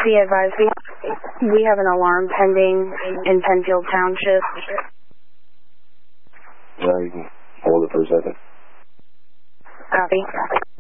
Be advised, we have an alarm pending in Penfield Township. You can hold it for a second. Copy.